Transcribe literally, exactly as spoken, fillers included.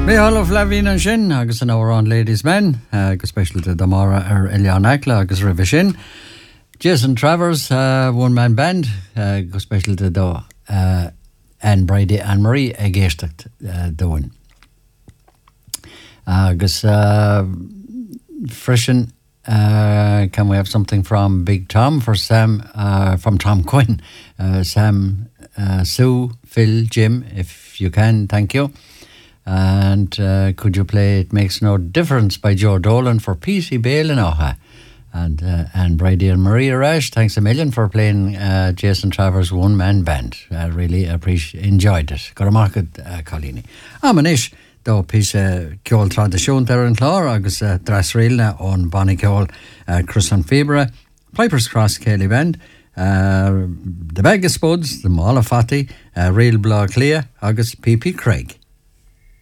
Mé halh lehhín an sin agus an árán Ladies Men agus specialte damara ar Elian Eckla agus rih sin. Jason Travers, uh, one man band, uh, go specialte do uh, Anne Brady Anne Marie ag géisteacht uh, doin. Agus uh, freshen, uh, can we have something from Big Tom for Sam, uh, from Tom Quinn, uh, Sam, uh, Sue, Phil, Jim, if you can, thank you. And uh, could you play It Makes No Difference by Joe Dolan for P C Bale and Oha? And uh, and Brady and Maria Rash, thanks a million for playing uh, Jason Travers' one-man band. I really appreciate, enjoyed it. Got a market, uh, Colini. Amanish, though, piece uh, Ceol Tradition there in Clár, agus uh, Drasrilna on Bonnie Ceol, uh, Crusan Fibra, Piper's Cross Kelly Band, uh, the Vegas Spuds, the Mala Fati, uh, Real Blah Clea, agus P P Craig.